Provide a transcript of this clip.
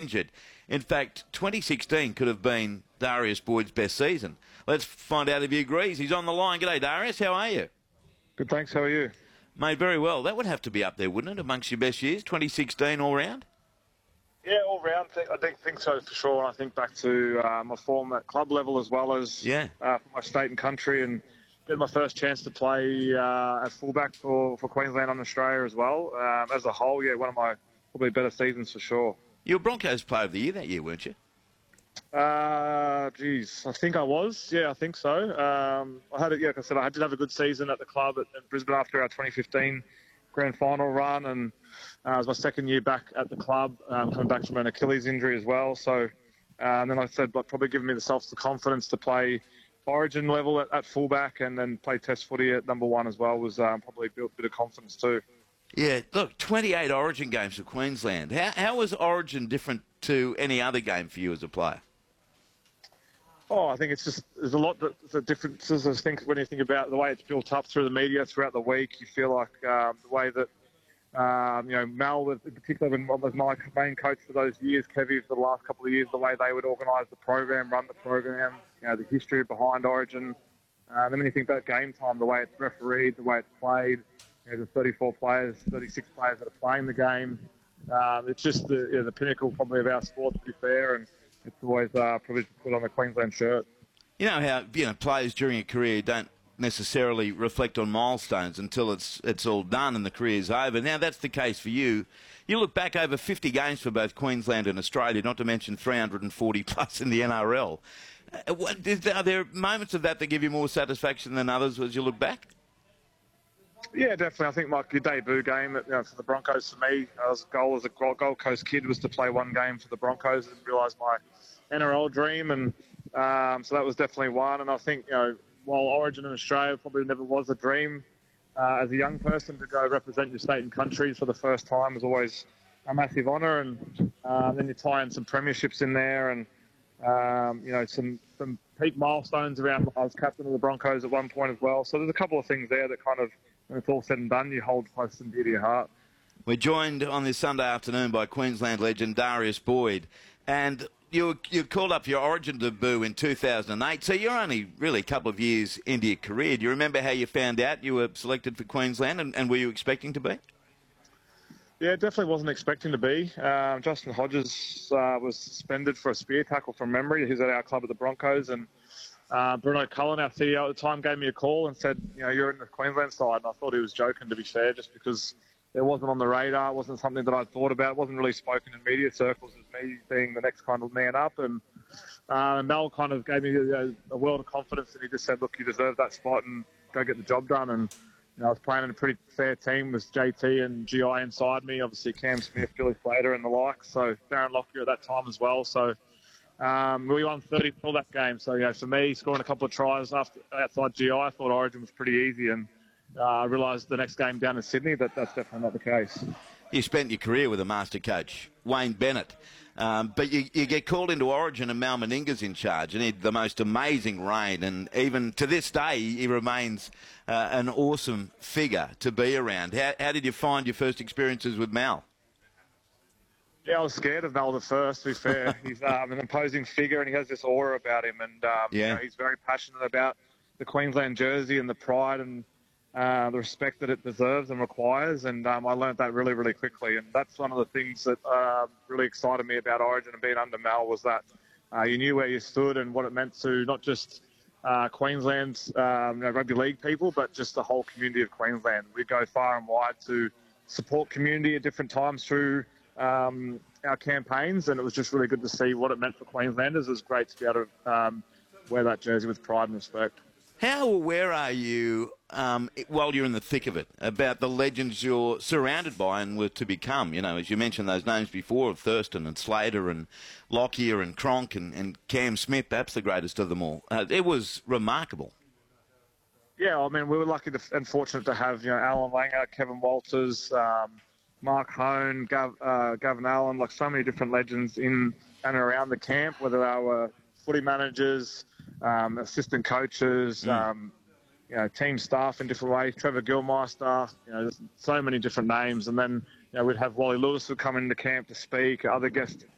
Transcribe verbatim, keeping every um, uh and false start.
injured. In fact, twenty sixteen could have been Darius Boyd's best season. Let's find out if he agrees. He's on the line. G'day, Darius. How are you? Good, thanks. How are you? Mate, very well. That would have to be up there, wouldn't it, amongst your best years, twenty sixteen all round? Yeah, all round. I think, think so for sure. And I think back to uh, my form at club level as well as yeah. uh, for my state and country, and get my first chance to play uh, at fullback for, for Queensland and Australia as well. Um, as a whole, yeah, one of my probably better seasons for sure. You were Broncos Player of the Year that year, weren't you? Uh, geez, I think I was. Yeah, I think so. Um, I had, a, yeah, like I said, I did have a good season at the club at, at Brisbane after our twenty fifteen grand final run, and uh, it was my second year back at the club, um, coming back from an Achilles injury as well. So, uh, and then I said, like, probably giving me the self the confidence to play Origin level at, at fullback, and then play Test footy at number one as well was um, probably built a bit of confidence too. Yeah, look, twenty-eight Origin games for Queensland. How, how was Origin different to any other game for you as a player? Oh, I think it's just, there's a lot that, the differences. I think when you think about the way it's built up through the media throughout the week, you feel like um, the way that, um, you know, Mel, in particular, when was my main coach for those years, Kevy, for the last couple of years, the way they would organise the program, run the program, you know, the history behind Origin. Uh, and then when you think about game time, the way it's refereed, the way it's played, you know, the thirty-four players, thirty-six players that are playing the game. Um, it's just the, you know, the pinnacle probably of our sport, to be fair, and it's always uh, privileged to put on the Queensland shirt. You know how, you know, players during a career don't necessarily reflect on milestones until it's it's all done and the career's over. Now, that's the case for you. You look back over fifty games for both Queensland and Australia, not to mention three hundred forty plus in the N R L. Uh, what, is, are there moments of that that give you more satisfaction than others as you look back? Yeah, definitely. I think my debut game, you know, for the Broncos, for me, as a goal as a Gold Coast kid was to play one game for the Broncos and realise my N R L dream, and um, so that was definitely one. And I think, you know, while Origin in Australia probably never was a dream, uh, as a young person to go represent your state and country for the first time was always a massive honour. And uh, then you tie in some premierships in there, and um, you know, some some peak milestones around. I was captain of the Broncos at one point as well. So there's a couple of things there that kind of, when it's all said and done, you hold close and dear to your heart. We're joined on this Sunday afternoon by Queensland legend Darius Boyd, and you you called up your Origin debut in two thousand eight, so you're only really a couple of years into your career. Do you remember how you found out you were selected for Queensland, and, and were you expecting to be? Yeah, definitely wasn't expecting to be. Um, Justin Hodges uh, was suspended for a spear tackle from memory. He's at our club at the Broncos, and uh, Bruno Cullen, our C E O at the time, gave me a call and said, you know, you're in the Queensland side. And I thought he was joking, to be fair, just because it wasn't on the radar. It wasn't something that I'd thought about. It wasn't really spoken in media circles as me being the next kind of man up. And uh, Mel kind of gave me a, a world of confidence, and he just said, look, you deserve that spot and go get the job done. And you know, I was playing in a pretty fair team with J T and G I inside me, obviously Cam Smith, Billy Slater and the like. So Darren Lockyer at that time as well. So um, we won thirty nil that game. So, you know, for me, scoring a couple of tries after outside G I, I thought Origin was pretty easy. And uh, I realised the next game down in Sydney that that's definitely not the case. You spent your career with a master coach, Wayne Bennett. Um, but you, you get called into Origin and Mal Meninga's in charge, and he had the most amazing reign. And even to this day, he remains uh, an awesome figure to be around. How, how did you find your first experiences with Mal? Yeah, I was scared of Mal at first, to be fair. He's um, an imposing figure, and he has this aura about him. And um, yeah. you know, he's very passionate about the Queensland jersey and the pride and Uh, the respect that it deserves and requires, and um, I learned that really, really quickly. And that's one of the things that uh, really excited me about Origin and being under Mal, was that uh, you knew where you stood and what it meant to not just uh, Queensland's um, you know, rugby league people, but just the whole community of Queensland. We go far and wide to support community at different times through um, our campaigns, and it was just really good to see what it meant for Queenslanders. It was great to be able to um, wear that jersey with pride and respect. How aware are you, um, while you're in the thick of it, about the legends you're surrounded by and were to become? You know, as you mentioned those names before of Thurston and Slater and Lockyer and Cronk and, and Cam Smith, perhaps the greatest of them all. Uh, it was remarkable. Yeah, I mean, we were lucky to, and fortunate to have, you know, Alan Langer, Kevin Walters, um, Mark Hone, Gav, uh, Gavin Allen, like so many different legends in and around the camp, whether they were footy managers, Um, assistant coaches, mm. um, you know, team staff in different ways. Trevor Gilmeister, you know, there's so many different names. And then, you know, we'd have Wally Lewis would come into camp to speak, other guest